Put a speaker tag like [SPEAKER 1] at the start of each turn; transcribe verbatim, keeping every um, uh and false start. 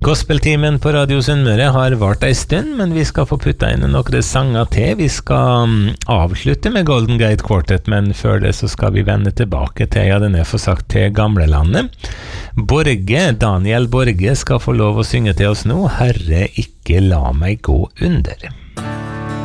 [SPEAKER 1] Gospeltimen på Radio Sunnmøre har vart ei stund, men vi skal få putta inn noen sanger til. Vi skal um, avslutte med Golden Gate Quartet, men før det så skal vi vende tilbake til, ja, den er for sagt til gamlelandet. Borge, Daniel Borge skal få lov å synge til oss nå, Herre, ikke la meg gå under.